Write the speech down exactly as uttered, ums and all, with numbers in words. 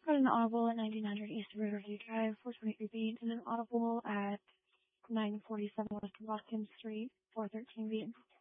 Got an audible at nineteen hundred East Riverview Drive, four twenty-three feet, and an audible at nine forty-seven West Watkins Street, four thirteen feet.